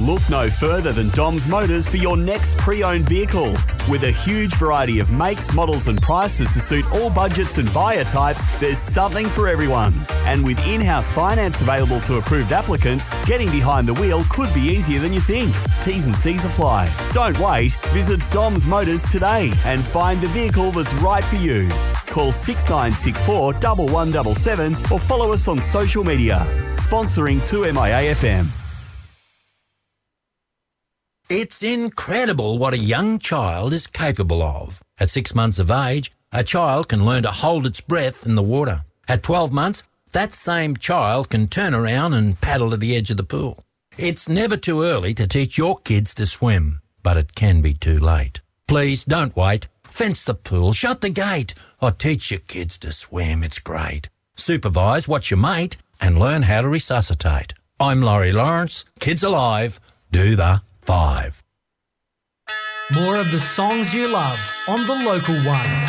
Look no further than Dom's Motors for your next pre-owned vehicle. With a huge variety of makes, models and prices to suit all budgets and buyer types, there's something for everyone. And with in-house finance available to approved applicants, getting behind the wheel could be easier than you think. T's and C's apply. Don't wait. Visit Dom's Motors today and find the vehicle that's right for you. Call 6964 1177 or follow us on social media. Sponsoring 2MIA FM. It's incredible what a young child is capable of. At 6 months of age, a child can learn to hold its breath in the water. At 12 months, that same child can turn around and paddle to the edge of the pool. It's never too early to teach your kids to swim, but it can be too late. Please don't wait. Fence the pool, shut the gate, or teach your kids to swim. It's great. Supervise, watch your mate, and learn how to resuscitate. I'm Laurie Lawrence. Kids Alive. Do the 5. More of the songs you love on The Local One.